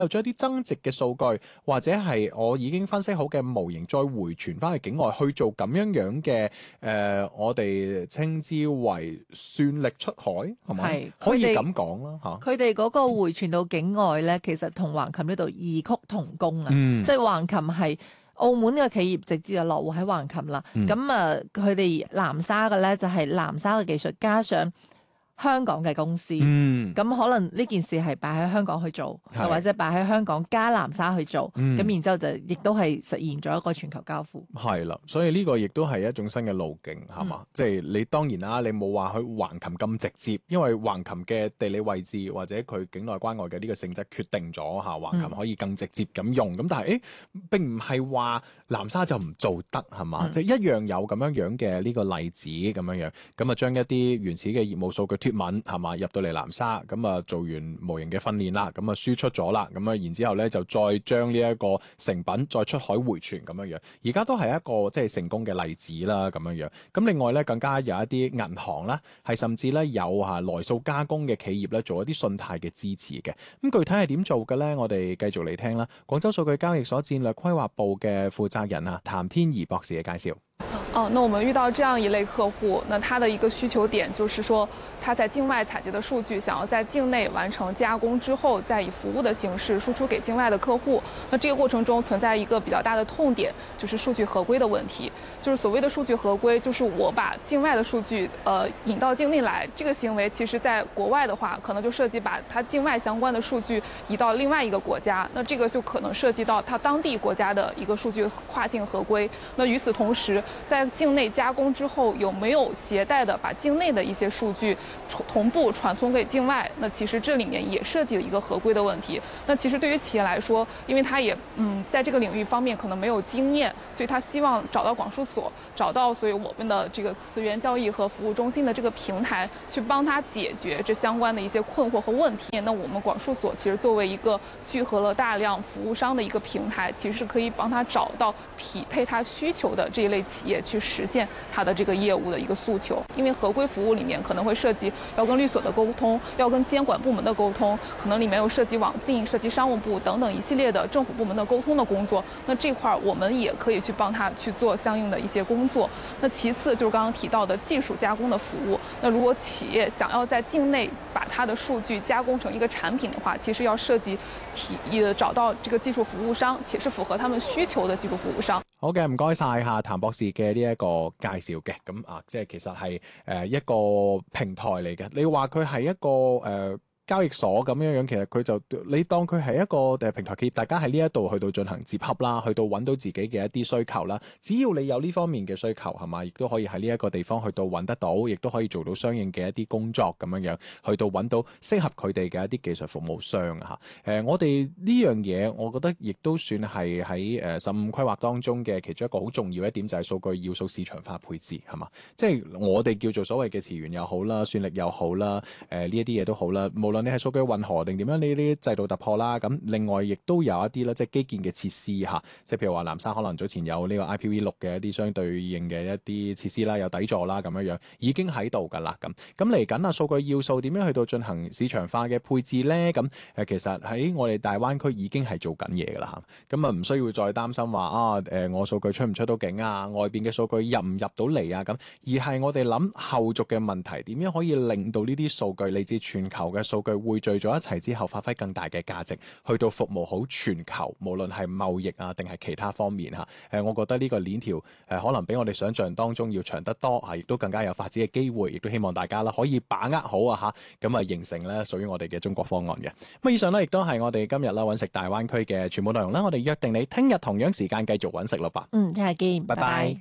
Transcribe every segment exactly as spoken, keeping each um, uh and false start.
又將一啲增值嘅數據或者係我已經分析好嘅模型再回傳翻去境外去做咁樣樣嘅誒，我哋稱之為算力出海係咪？ 係可以佢哋咁講啦嚇。 佢哋嗰個回傳到境外咧，其實同橫琴呢度異曲同工啊！ 嗯即係橫琴係澳門嘅企業直接就落戶喺橫琴啦。 嗯咁啊、佢哋南沙嘅咧就係南沙嘅技術加上香港嘅公司。 嗯咁可能呢件事係擺喺香港去做， 係又或者擺喺香港加南沙去做，咁、 嗯然之後就亦都係實現咗一個全球交付。 係啦，所以呢個亦都係一種新嘅路徑，係嘛？ 嗯即係你當然啦，你冇話去橫琴咁直接，因為橫琴嘅地理位置或者佢境內關外嘅呢個性質決定咗嚇，橫琴可以更直接咁用。咁、但係誒並唔係話南沙就唔做得係嘛？ 嗯即係一樣有咁樣樣嘅呢個例子咁樣樣，咁啊將一啲原始嘅業務數據脫敏係嘛入到嚟南沙，咁啊做完模型嘅訓練啦，咁啊輸出咗啦，咁啊然之後咧就再將呢一個成品再出海回傳咁樣樣，而家都係一個即係成功嘅例子啦咁樣樣。咁另外咧更加有一啲銀行啦，係甚至咧有嚇來數加工嘅企業咧做一啲信貸嘅支持嘅。咁具體係點做嘅咧？我哋繼續嚟聽啦。廣州數據交易所戰略規劃部嘅負責人啊，譚天儀博士嘅介紹。 哦，那我們遇到這樣一類客戶，那他的一個需求點就是說，他在境外採集的數據，想要在境內完成加工之後，再以服務的形式輸出給境外的客戶。那這個過程中存在一個比較大的痛點，就是數據合規的問題。就是所謂的數據合規，就是我把境外的數據，呃，引到境內來，這個行為其實在國外的話，可能就涉及把它境外相關的數據移到另外一個國家，那這個就可能涉及到它當地國家的一個數據跨境合規。那與此同時，在境內加工之後，有沒有攜帶的把境內的一些數據同步傳送給境外？那其實這裡面也涉及了一個合規的問題。那其實對於企業來說，因為他也嗯在這個領域方面可能沒有經驗，所以他希望找到廣數所，找到所以我們的這個詞源交易和服務中心的這個平台，去幫他解決這相關的一些困惑和問題。那我們廣數所其實作為一個聚合了大量服務商的一個平台，其實是可以幫他找到匹配他需求的這一類企業，去實現他的這個業務的一個訴求。因為合規服務裡面可能會涉及要跟律所的溝通，要跟監管部門的溝通，可能裡面又涉及網信、涉及商務部等等一系列的政府部門的溝通的工作。那這塊我們也可以去幫他去做相應的一些工作。那其次就是剛剛提到的技術加工的服務。那如果企業想要在境內把它的數據加工成一個產品的話，其實要涉及提也找到這個技術服務商，且是符合他們需求的技術服務商。 好嘅，唔該晒嚇譚博士嘅呢一個介紹嘅，咁啊，即係其實係誒一個平台嚟嘅。你話佢係一個誒、呃交易所咁樣樣，其實佢就你當佢係一個誒平台企業，大家喺呢一度去到進行接洽啦，去到揾到自己嘅一啲需求啦。只要你有呢方面嘅需求，係嘛，亦都可以喺呢一個地方去到揾得到，亦都可以做到相應嘅一啲工作咁樣樣，去到揾到適合佢哋嘅一啲技術服務商啊嚇。誒，我哋呢樣嘢，我覺得亦都算係喺誒十五規劃當中嘅其中一個好重要一點，就係數據要素市場化配置係嘛。即係我哋叫做所謂嘅詞源又好啦，算力又好啦，誒呢一啲嘢都好啦，無論你係數據混合定點樣呢啲制度突破啦，咁另外亦都有一啲咧，即係基建嘅設施嚇，即係譬如話南沙可能早前有呢個 I P V 六嘅一啲相對應嘅一啲設施啦，有底座啦咁樣樣已經喺度㗎啦，咁咁嚟緊啊數據要素點樣去到進行市場化嘅配置咧？咁誒其實喺我哋大灣區已經係做緊嘢㗎啦嚇，咁啊唔需要再擔心話啊誒我數據出唔出到境啊，外邊嘅數據入唔入到嚟啊咁，而係我哋諗後續嘅問題點樣可以令到呢啲數據嚟自全球嘅數據匯聚咗一齊之後，發揮更大嘅價值，去到服務好全球，無論係貿易啊，定係其他方面嚇。誒，我覺得呢個鏈條誒，可能比我哋想象當中要長得多嚇，亦都更加有發展嘅機會，亦都希望大家啦可以把握好啊嚇，咁啊形成咧屬於我哋嘅中國方案嘅。咁以上咧亦都係我哋今日啦揾食大灣區嘅全部內容啦。我哋約定你聽日同樣時間繼續揾食咯吧。 嗯，聽日見， 拜拜。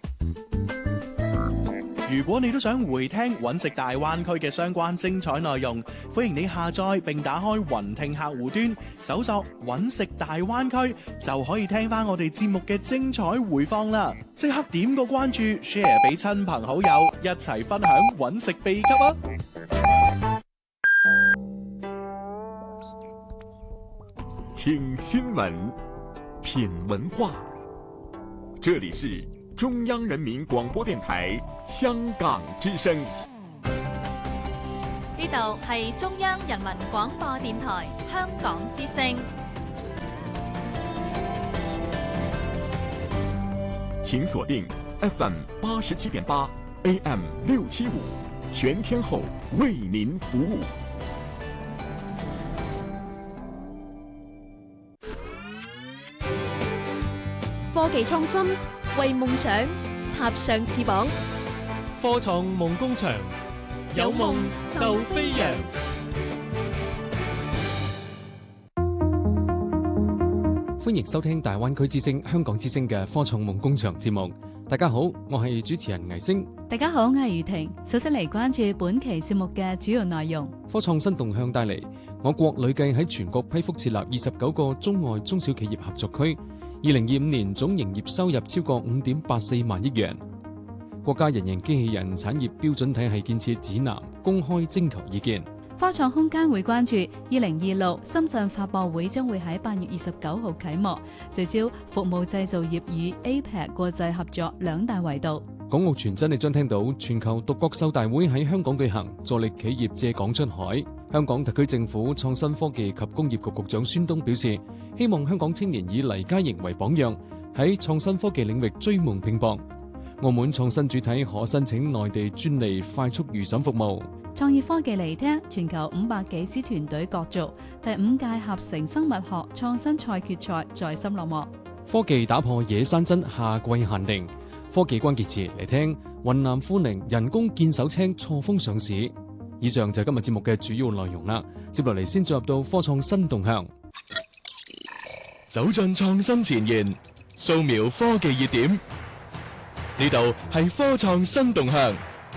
如果你都想回聽揾食大灣區嘅相關精彩內容，歡迎你下載並打開雲聽客戶端，搜索揾食大灣區，就可以聽翻我哋節目嘅精彩回放啦！即刻點個關注 ，share 俾親朋好友，一齊分享揾食秘笈啊！ 聽新聞，品文化，這裡是中央人民廣播電台香港之聲。 呢度係中央人民廣播電台香港之聲。 請鎖定 F M 八十七點八 A M 六七五，全天候為您服務。 科技創新，為夢想插上翅膀。 科創夢工場，有夢就飛揚。歡迎收聽大灣區之聲、香港之聲嘅科創夢工場節目。大家好，我係主持人倪星。 大家好，我係余婷。首先嚟關注本期節目嘅主要內容。 科創新動向帶嚟，我國累計喺全國批復設立二十九個中外中小企業合作區。二零二五年總營業收入超過五點八四萬億元。國家人形機器人產業標準體系建設指南公開徵求意見。 科創空間會關注二零二六深圳發博會將會喺八月二十九號啟幕，聚焦服務製造業與 A P E C 國際合作兩大維度。 港澳傳真，你將聽到全球獨角獸大會喺香港舉行，助力企業借港出海。香港特區政府創新科技及工業局局長孫東表示，希望香港青年以黎佳瑩為榜樣，喺創新科技領域追夢拼搏。澳門創新主體可申請內地專利快速預審服務。 創意科技嚟聽，全球五百幾支團隊角逐，第五屆合成生物學創新賽決賽在深落幕。 科技打破野山珍夏季限定，科技關鍵詞嚟聽，雲南富寧人工見手青錯峰上市。以上就係今日節目嘅主要內容啦。接落嚟先進入到科創新動向， 走進創新前沿，掃描科技熱點。呢度係科創新動向。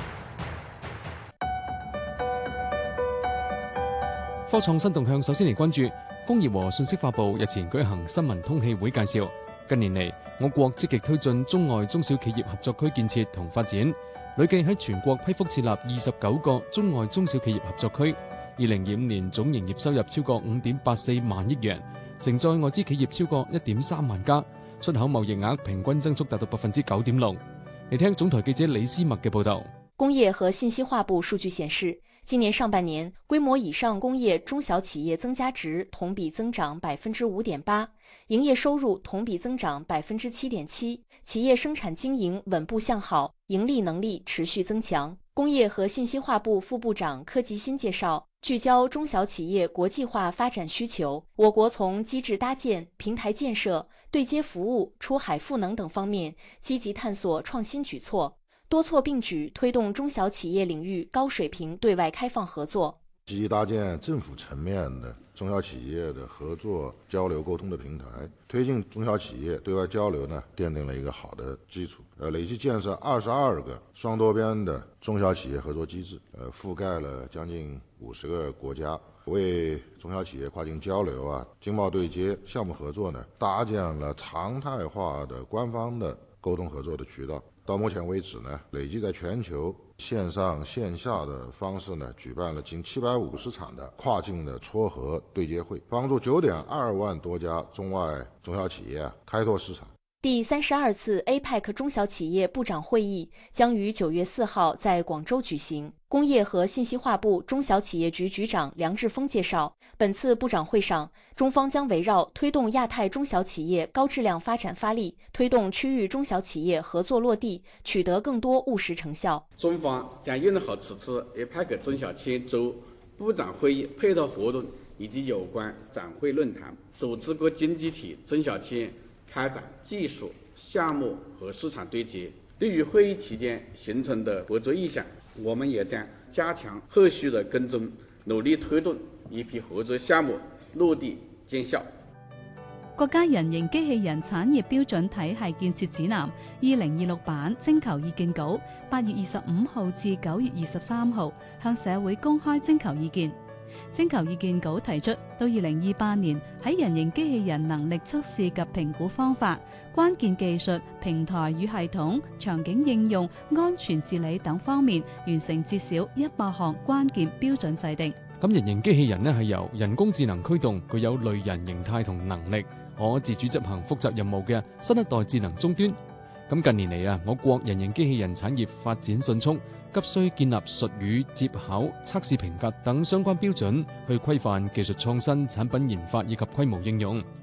科創新動向首先嚟關注工業和信息發布日前舉行新聞通氣會介紹，近年嚟我國積極推進中外中小企業合作區建設同發展。累計喺全國批復設立二十九個中外中小企業合作區，二零二五年總營業收入超過五點八四萬億元，承載外資企業超過一點三萬家，出口貿易額平均增速達到百分之九點六。嚟聽總台記者李思默嘅報道。 工業和信息化部數據顯示，今年上半年規模以上工業中小企業增加值同比增長百分之五點八，營業收入同比增長百分之七點七，企業生產經營穩步向好，盈利能力持續增強。工業和信息化部副部長柯吉新介紹，聚焦中小企業國際化發展需求，我國從機制搭建、平台建設、對接服務、出海賦能等方面積極探索創新舉措，多措並舉推動中小企業領域高水平對外開放合作， 積極搭建政府層面的中小企業的合作交流溝通的平台，推進中小企業對外交流呢，奠定了一個好的基礎。呃，累計建設二十二個雙多邊的中小企業合作機制，呃，覆蓋了將近五十個國家，為中小企業跨境交流啊、經貿對接、項目合作呢，搭建了常態化的官方的溝通合作的渠道。到目前為止呢，累計在全球線上線下的方式呢，舉辦了近七百五十場的跨境的撮合對接會，幫助九點二萬多家中外中小企業開拓市場。 第三十二次 A P E C 中小企業部長會議將於九月四號在廣州舉行。工業和信息化部中小企業局局長梁志峰介紹，本次部長會上，中方將圍繞推動亞太中小企業高質量發展發力，推動區域中小企業合作落地，取得更多務實成效。 中方將用好此次 A P E C 中小企業周部長會議配套活動以及有關展會論壇，組織各經濟體中小企業開展技術、項目和市場對接。對於會議期間形成的合作意向，我們也將加強後續的跟蹤，努力推動一批合作項目落地見效。 國家人形機器人產業標準體系建設指南二零二六版徵求意見稿，八月二十五號至九月二十三號向社會公開徵求意見。徵求意見稿提出，到二零二八年喺人形機器人能力測試及評估方法、關鍵技術、平台與系統、場景應用、安全治理等方面完成至少一百項關鍵標準制定。 咁人形機器人呢係由人工智能驅動，具有類人形態同能力，可自主執行複雜任務嘅新一代智能終端。咁近年嚟啊，我國人形機器人產業發展迅速，急需建立術語、接口、測試評核等相關標準，去規範技術創新、產品研發以及規模應用。